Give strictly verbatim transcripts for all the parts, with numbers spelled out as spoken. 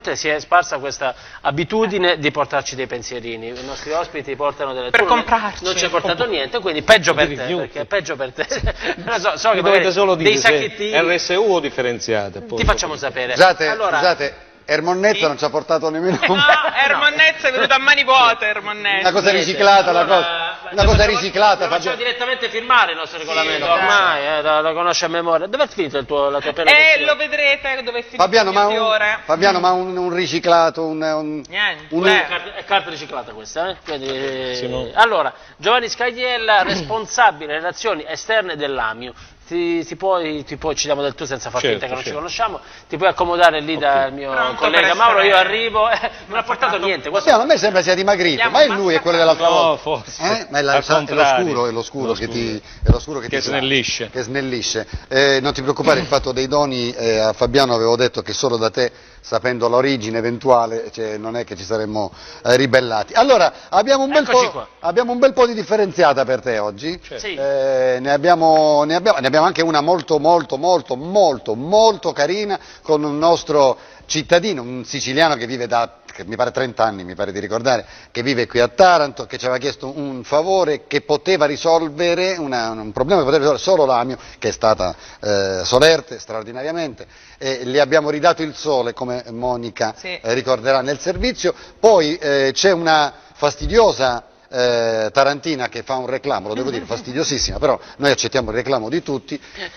Si è sparsa questa abitudine di portarci dei pensierini, i nostri ospiti portano delle per comprarci. Non ci hai portato niente, quindi peggio per te, perché peggio per te. so, so che dovete solo dire dei sacchettini R S U o differenziate. Ti facciamo sapere. Scusate, allora, scusate. Ermonnezza sì. non ci ha portato nemmeno un... No, Ermonnezza è venuta a mani vuote, Ermonnezza. Una cosa riciclata, allora, la cosa, una cosa riciclata. Lo facciamo direttamente firmare il nostro regolamento, sì, ormai, eh, lo, lo conosce a memoria. Dove è finito il tuo, la tua pena? Eh, lo vedrete dove è finito Fabiano, il ma mio fiore. Un, Fabiano, ma un, un riciclato, un... un Niente. Un, è, carta, è carta riciclata questa, eh? Quindi, sì, no. Allora, Giovanni Scagliella, responsabile relazioni esterne dell'Amio. Ti, ti, puoi, ti puoi, ci diamo del tu senza far certo, finta che non certo. ci conosciamo, ti puoi accomodare lì okay. dal mio Pronto collega Mauro, io arrivo, eh, non ha portato niente. Questo... a me sembra sia dimagrito, ma è lui è quello dell'altra no, volta. Forse. Eh? Ma è, la, è l'oscuro, è l'oscuro che ti è l'oscuro che, che ti snellisce. Che snellisce. Eh, non ti preoccupare, il fatto dei doni, eh, a Fabiano avevo detto che solo da te, sapendo l'origine eventuale, cioè, non è che ci saremmo eh, ribellati. Allora, abbiamo un, bel po', abbiamo un bel po' di differenziata per te oggi. Certo. Eh, ne, abbiamo, ne, abbiamo, ne abbiamo anche una molto molto molto molto molto carina con un nostro cittadino, un siciliano che vive da, che mi pare trenta anni, mi pare di ricordare, che vive qui a Taranto, che ci aveva chiesto un favore che poteva risolvere, una, un problema che poteva risolvere solo l'Amio, che è stata eh, solerte straordinariamente, e le abbiamo ridato il sole, come Monica sì. eh, ricorderà nel servizio. Poi eh, c'è una fastidiosa Eh, tarantina che fa un reclamo, lo devo dire, fastidiosissima, però noi accettiamo il reclamo di tutti.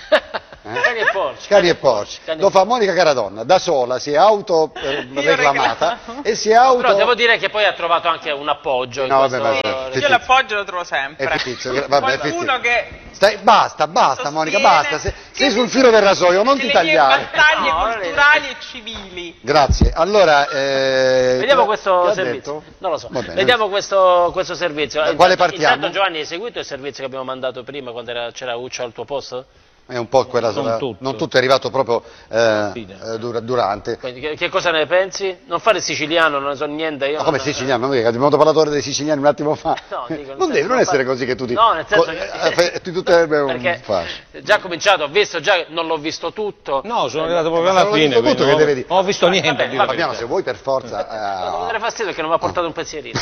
Eh? Cani e porci. Cani e porci. Lo fa Monica Caradonna, da sola, si è auto eh, reclamata e si è auto... Però devo dire che poi ha trovato anche un appoggio. No, in vabbè, questo... vabbè, io l'appoggio lo trovo sempre. È fittizio, vabbè, Qualcuno che... Stai, basta, basta Monica, basta, sei, sei sul filo del rasoio, non ti tagliare. Le battaglie no, culturali e civili. Grazie, allora... Eh, vediamo questo servizio, detto? non lo so, vediamo questo, questo servizio. Da quale partiamo? Intanto Giovanni, hai seguito il servizio che abbiamo mandato prima quando c'era Uccio al tuo posto? È un po' quella non, sola, tutto. non tutto è arrivato proprio eh, eh, durante. Quindi, che, che cosa ne pensi? Non fare il siciliano, non ne so niente io. Ma come siciliano? Non abbiamo parlato dei siciliani un attimo fa. No, dico, non deve non essere fa... così che tu ti... No, nel senso che... tu tutto un fascio. Già cominciato, ho visto, già non l'ho visto tutto. No, sono arrivato proprio alla fine. Tutto, non, che devi... non ho visto niente. Vabbè, vabbè, Fabiano, se vuoi per forza... Uh... Non mi dare fastidio perché non mi ha portato un pensierino.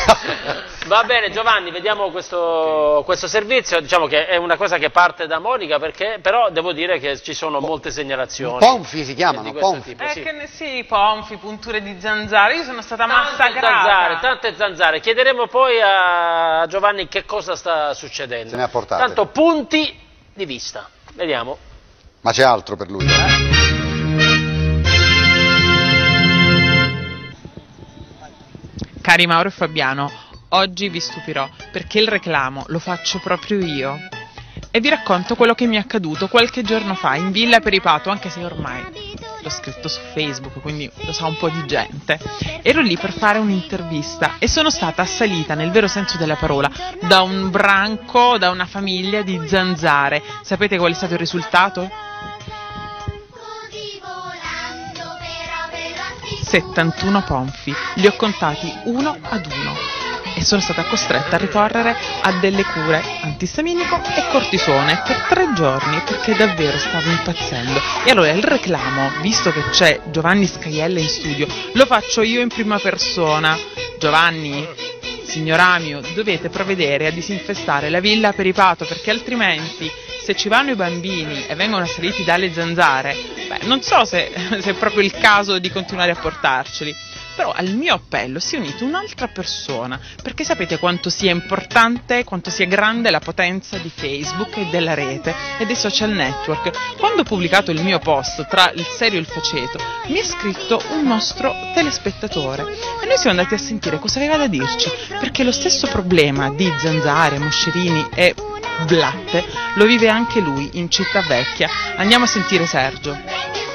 Va bene Giovanni, vediamo questo, okay. questo servizio, diciamo che è una cosa che parte da Monica, perché però devo dire che ci sono molte segnalazioni. Ponfi si chiamano, ponfi. Tipo, eh, sì. Che ne sì, ponfi, punture di zanzare, io sono stata tante massacrata. Zanzare, tante zanzare, chiederemo poi a Giovanni che cosa sta succedendo. Se ne ha portate. Tanto punti di vista, vediamo. Ma c'è altro per lui? Cari Mauro e Fabiano, oggi vi stupirò, perché il reclamo lo faccio proprio io. E vi racconto quello che mi è accaduto qualche giorno fa in Villa Peripato, anche se ormai l'ho scritto su Facebook, quindi lo sa un po' di gente. Ero lì per fare un'intervista e sono stata assalita, nel vero senso della parola, da un branco, da una famiglia di zanzare. Sapete qual è stato il risultato? settantuno ponfi, li ho contati uno ad uno. E sono stata costretta a ricorrere a delle cure antistaminico e cortisone per tre giorni perché davvero stavo impazzendo. E allora il reclamo, visto che c'è Giovanni Scagliella in studio, lo faccio io in prima persona. Giovanni, signor Amio, dovete provvedere a disinfestare la Villa Peripato perché altrimenti se ci vanno i bambini e vengono assaliti dalle zanzare, beh, non so se, se è proprio il caso di continuare a portarceli. Però al mio appello si è unita un'altra persona, perché sapete quanto sia importante, quanto sia grande la potenza di Facebook e della rete e dei social network. Quando ho pubblicato il mio post tra il serio e il faceto, mi ha scritto un nostro telespettatore e noi siamo andati a sentire cosa aveva da dirci, perché lo stesso problema di zanzare, moscerini e blatte lo vive anche lui in Città Vecchia. Andiamo a sentire Sergio.